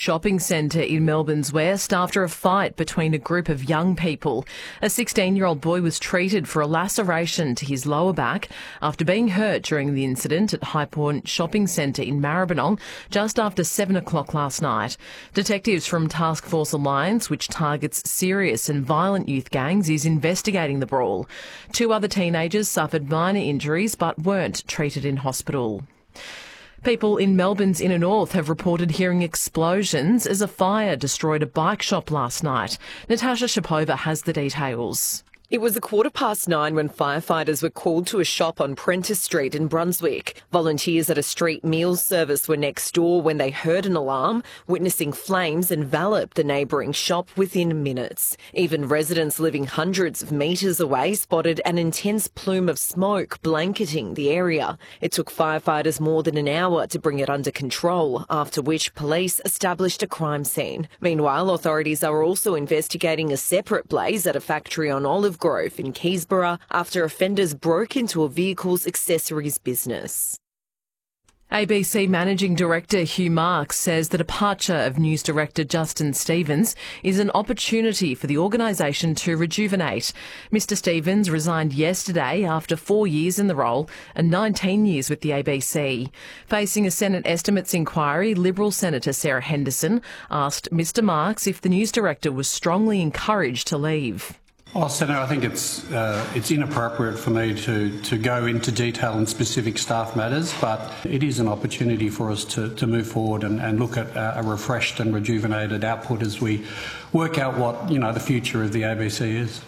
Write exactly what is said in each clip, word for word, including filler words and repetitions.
shopping centre in Melbourne's West after a fight between a group of young people. A sixteen-year-old boy was treated for a laceration to his lower back after being hurt during the incident at High Point Shopping Centre in Maribyrnong just after seven o'clock last night. Detectives from Task Force Alliance, which targets serious and violent youth gangs, is investigating the brawl. Two other teenagers suffered minor injuries but weren't treated in hospital. People in Melbourne's inner north have reported hearing explosions as a fire destroyed a bike shop last night. Natasha Shapova has the details. It was a quarter past nine when firefighters were called to a shop on Prentice Street in Brunswick. Volunteers at a street meals service were next door when they heard an alarm, witnessing flames envelop the neighbouring shop within minutes. Even residents living hundreds of metres away spotted an intense plume of smoke blanketing the area. It took firefighters more than an hour to bring it under control, after which police established a crime scene. Meanwhile, authorities are also investigating a separate blaze at a factory on Olive Grove in Keysborough after offenders broke into a vehicle's accessories business. A B C Managing Director Hugh Marks says the departure of News Director Justin Stevens is an opportunity for the organisation to rejuvenate. Mister Stevens resigned yesterday after four years in the role and nineteen years with the A B C. Facing a Senate estimates inquiry, Liberal Senator Sarah Henderson asked Mister Marks if the News Director was strongly encouraged to leave. Well, Senator, I think it's uh, it's inappropriate for me to, to go into detail on specific staff matters, but it is an opportunity for us to, to move forward and, and look at a refreshed and rejuvenated output as we work out what, you know, the future of the A B C is.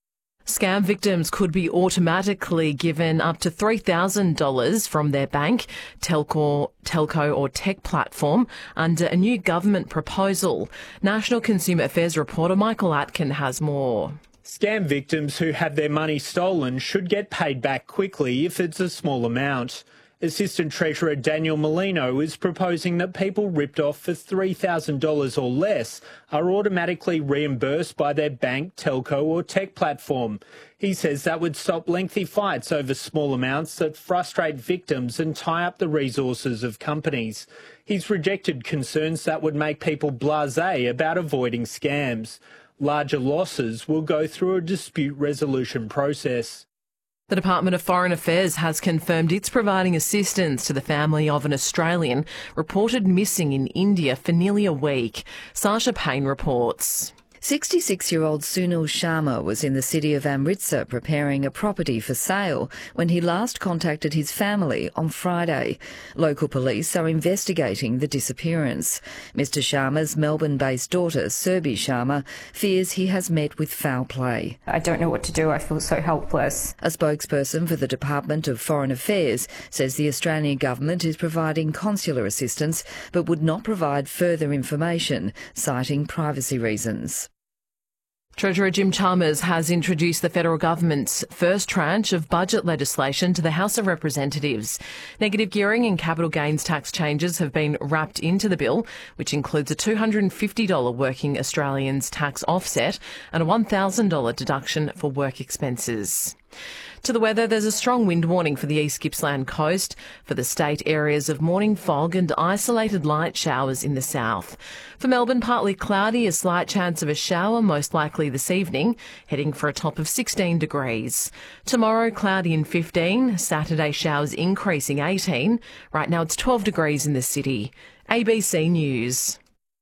Scam victims could be automatically given up to three thousand dollars from their bank, telco, telco or tech platform under a new government proposal. National Consumer Affairs reporter Michael Atkin has more. Scam victims who have their money stolen should get paid back quickly if it's a small amount. Assistant Treasurer Daniel Molino is proposing that people ripped off for three thousand dollars or less are automatically reimbursed by their bank, telco or tech platform. He says that would stop lengthy fights over small amounts that frustrate victims and tie up the resources of companies. He's rejected concerns that would make people blasé about avoiding scams. Larger losses will go through a dispute resolution process. The Department of Foreign Affairs has confirmed it's providing assistance to the family of an Australian reported missing in India for nearly a week. Sasha Payne reports. sixty-six-year-old Sunil Sharma was in the city of Amritsar preparing a property for sale when he last contacted his family on Friday. Local police are investigating the disappearance. Mister Sharma's Melbourne-based daughter, Surbi Sharma, fears he has met with foul play. I don't know what to do. I feel so helpless. A spokesperson for the Department of Foreign Affairs says the Australian government is providing consular assistance but would not provide further information, citing privacy reasons. Treasurer Jim Chalmers has introduced the federal government's first tranche of budget legislation to the House of Representatives. Negative gearing and capital gains tax changes have been wrapped into the bill, which includes a two hundred fifty dollars working Australians tax offset and a one thousand dollars deduction for work expenses. To the weather, there's a strong wind warning for the East Gippsland coast. For the state, areas of morning fog and isolated light showers in the south. For Melbourne, partly cloudy, a slight chance of a shower, most likely this evening, heading for a top of sixteen degrees. Tomorrow, cloudy and fifteen. Saturday, showers increasing eighteen. Right now, it's twelve degrees in the city. A B C News.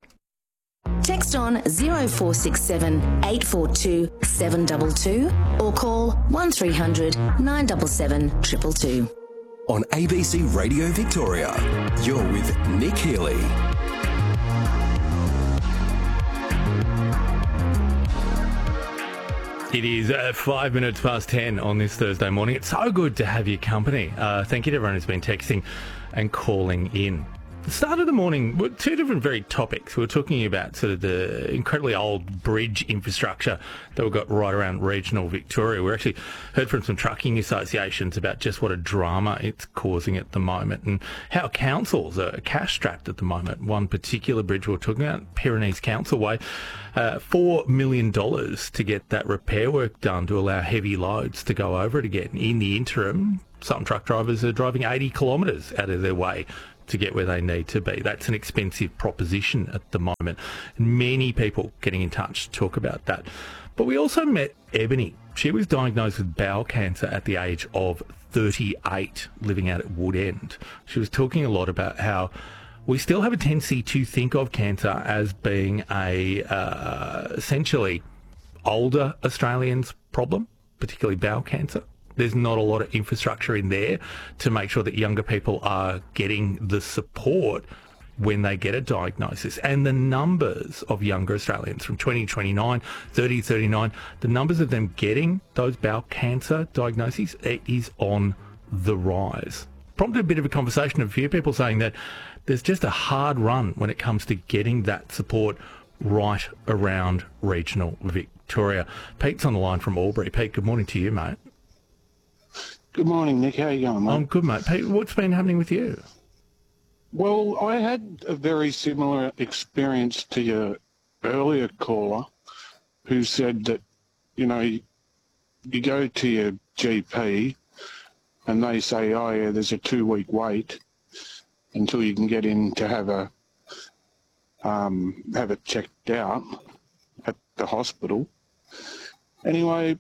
Text on zero four six seven eight four two seven two two or call one three hundred nine seven seven two two two. On A B C Radio Victoria, you're with Nick Healy. It is uh, five minutes past ten on this Thursday morning. It's so good to have your company. Uh, thank you to everyone who's been texting and calling in. The start of the morning, were two different very topics. We were talking about sort of the incredibly old bridge infrastructure that we've got right around regional Victoria. We actually heard from some trucking associations about just what a drama it's causing at the moment and how councils are cash-strapped at the moment. One particular bridge we were talking about, Pyrenees Councilway, uh, four million dollars to get that repair work done to allow heavy loads to go over it again. In the interim, some truck drivers are driving eighty kilometres out of their way to get where they need to be. That's an expensive proposition at the moment. Many people getting in touch to talk about that. But we also met Ebony. She was diagnosed with bowel cancer at the age of thirty-eight, living out at Woodend. She was talking a lot about how we still have a tendency to think of cancer as being a uh, essentially older Australians' problem, particularly bowel cancer. There's not a lot of infrastructure in there to make sure that younger people are getting the support when they get a diagnosis. And the numbers of younger Australians from twenty, twenty-nine, thirty, thirty-nine, the numbers of them getting those bowel cancer diagnoses is on the rise. Prompted a bit of a conversation of a few people saying that there's just a hard run when it comes to getting that support right around regional Victoria. Pete's on the line from Albury. Pete, good morning to you, mate. Good morning, Nick. How are you going, mate? I'm good, mate. Pete, what's been happening with you? Well, I had a very similar experience to your earlier caller who said that, you know, you, you go to your G P and they say, oh, yeah, there's a two-week wait until you can get in to have a um, have it checked out at the hospital. Anyway,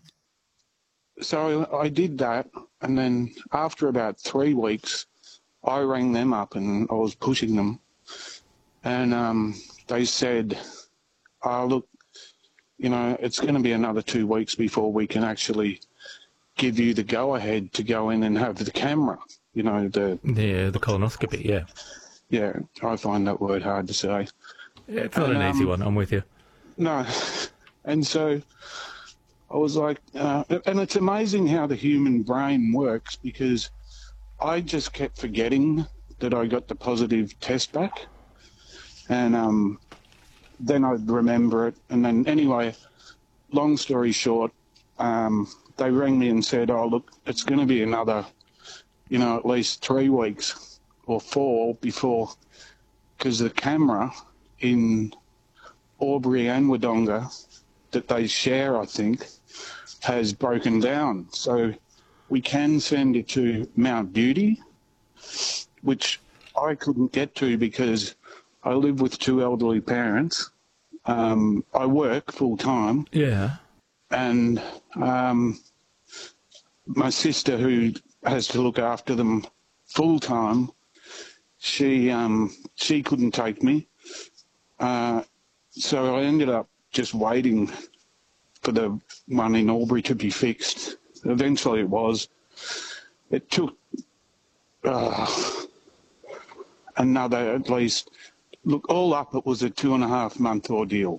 so I did that, and then after about three weeks, I rang them up and I was pushing them, and um, they said, oh, look, you know, it's going to be another two weeks before we can actually give you the go-ahead to go in and have the camera, you know, the... Yeah, the colonoscopy, yeah. Yeah, I find that word hard to say. Yeah, it's not and, an easy um, one, I'm with you. No, and so I was like, uh, and it's amazing how the human brain works, because I just kept forgetting that I got the positive test back, and um, then I'd remember it, and then anyway, long story short, um, they rang me and said, oh, look, it's going to be another, you know, at least three weeks or four before, because the camera in Albury and Wodonga that they share, I think, has broken down. So we can send it to Mount Beauty, which I couldn't get to because I live with two elderly parents. Um, I work full time. Yeah. And um, my sister, who has to look after them full time, she um, she couldn't take me. Uh, so I ended up just waiting for the one in Albury to be fixed. Eventually it was. It took uh, another at least, look, all up it was a two and a half month ordeal.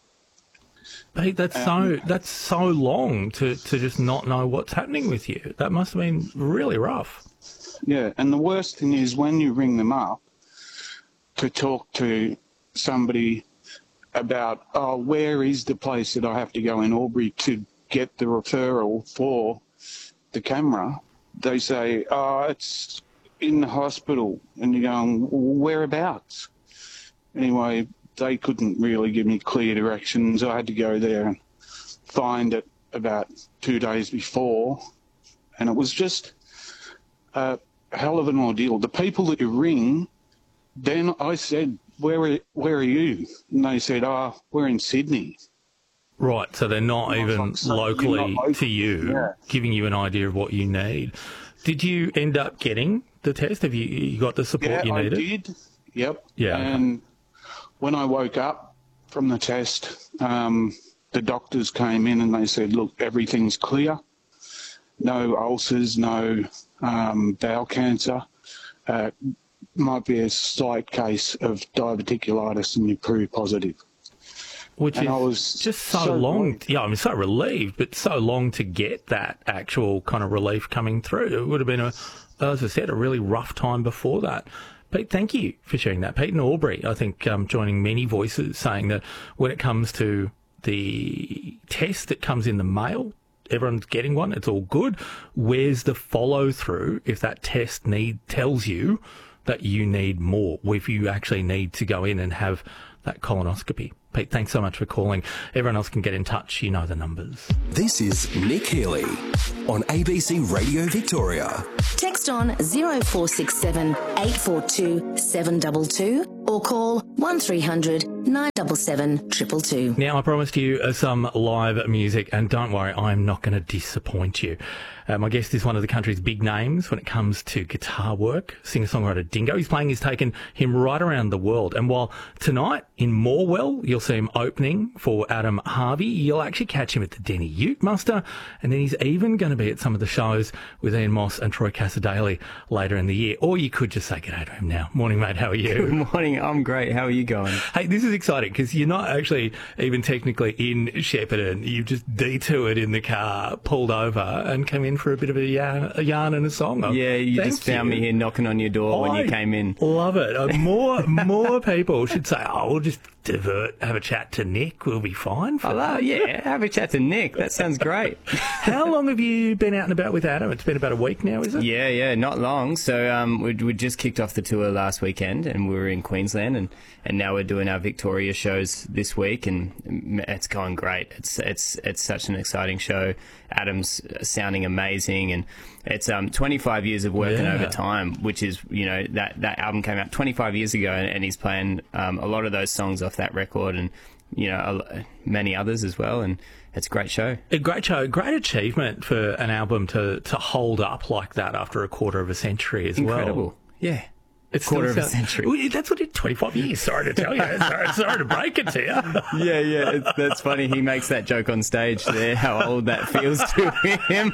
Pete, that's um, so that's so long to, to just not know what's happening with you. That must have been really rough. Yeah, and the worst thing is when you ring them up to talk to somebody about, oh, where is the place that I have to go in Albury to get the referral for the camera, they say, oh, it's in the hospital. And you're going, well, whereabouts? Anyway, they couldn't really give me clear directions. I had to go there and find it about two days before. And it was just a hell of an ordeal. The people that you ring, then I said, where are, where are you? And they said, oh, we're in Sydney. Right, so they're not even like, so locally not local. to you, yeah. giving you an idea of what you need. Did you end up getting the test? Have you, you got the support yeah, you needed? I did, yep. Yeah. And when I woke up from the test, um, the doctors came in and they said, look, everything's clear. No ulcers, no um, bowel cancer. Uh, might be a slight case of diverticulitis and you prove positive. Which and is I was just so, so long. relieved. Yeah, I'm so relieved, but so long to get that actual kind of relief coming through. It would have been, a, as I said, a really rough time before that. Pete, thank you for sharing that. Pete and Albury, I think, um, joining many voices saying that when it comes to the test that comes in the mail, everyone's getting one, it's all good. Where's the follow-through if that test need tells you that you need more, if you actually need to go in and have that colonoscopy? Pete, thanks so much for calling. Everyone else can get in touch. You know the numbers. This is Nick Healy on A B C Radio Victoria. Text on zero four six seven, eight four two, seven two two or call one three hundred, nine seven seven, two two two. Now, I promised you uh, some live music, and don't worry, I'm not going to disappoint you. Uh, my guest is one of the country's big names when it comes to guitar work. Singer-songwriter Dingo. His playing has taken him right around the world. And while tonight in Morwell, you'll see him opening for Adam Harvey, you'll actually catch him at the Denny Ute Muster. And then he's even going to be at some of the shows with Ian Moss and Troy Cassar-Daley later in the year. Or you could just say g'day to him now. Morning, mate. How are you? Good morning. I'm great. How are you going? Hey, this is exciting because you're not actually even technically in Shepparton. You've just detoured in the car, pulled over and come in for a bit of a yarn, a yarn and a song. Yeah, you Thank just found you. me here knocking on your door I when you came in. Love it. Uh, more more people should say, oh, we'll just divert, have a chat to Nick. We'll be fine for Oh, that. yeah, have a chat to Nick. That sounds great. How long have you been out and about with Adam? It's been about a week now, is it? Yeah, yeah, not long. So um, we we just kicked off the tour last weekend, and we were in Queensland, and, and now we're doing our Victoria shows this week, and it's going great. It's it's it's such an exciting show. Adam's sounding amazing, and it's um twenty-five years of working Yeah. over time, which is, you know, that that album came out twenty-five years ago, and, and he's playing um, a lot of those songs off that record, and you know, a, many others as well, and it's a great show. A great show, great achievement for an album to, to hold up like that after a quarter of a century as well. Incredible. Yeah. It's Quarter still of a sound- century. Well, That's what it, twenty-five years, sorry to tell you. sorry, sorry to break it to you. Yeah, yeah, it's, that's funny. He makes that joke on stage there, how old that feels to him.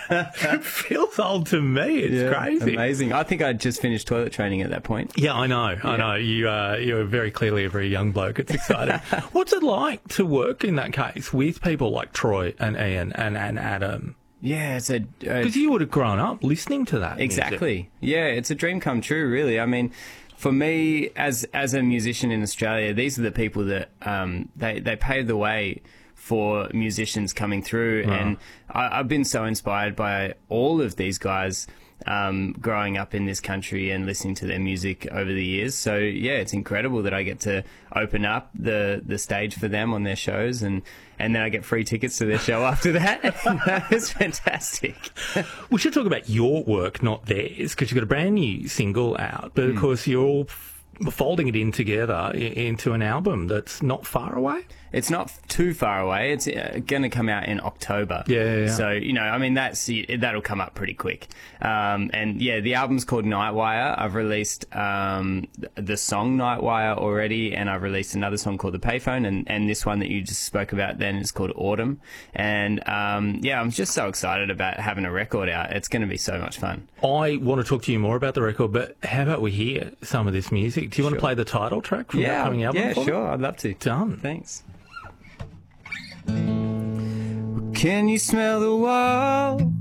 It feels old to me. It's Yeah, crazy. Amazing. I think I'd just finished toilet training at that point. Yeah, I know. I Yeah. know. You uh, you're very clearly a very young bloke. It's exciting. What's it like to work in that case with people like Troy and Ian and, and Adam? Yeah, it's a... Because you would have grown up listening to that. music. Exactly. Yeah, it's a dream come true, really. I mean, for me, as as a musician in Australia, these are the people that um, they, they paved the way for musicians coming through. Right. And I, I've been so inspired by all of these guys um, growing up in this country and listening to their music over the years. So, yeah, it's incredible that I get to open up the, the stage for them on their shows, and, and then I get free tickets to their show after that. It's fantastic. We should talk about your work, not theirs, because you've got a brand new single out, but of Mm. course you're all f- folding it in together i- into an album that's not far away. It's not too far away. It's uh, going to come out in October. Yeah, yeah, yeah. So, you know, I mean, that's that'll come up pretty quick. Um, and, yeah, the album's called Nightwire. I've released um, the song Nightwire already, and I've released another song called The Payphone, and, and this one that you just spoke about then is called Autumn. And, um, yeah, I'm just so excited about having a record out. It's going to be so much fun. I want to talk to you more about the record, but how about we hear some of this music? Do you want to Sure. play the title track from the Yeah, upcoming album? yeah, for me? sure. I'd love to. Done. Thanks. Can you smell the walls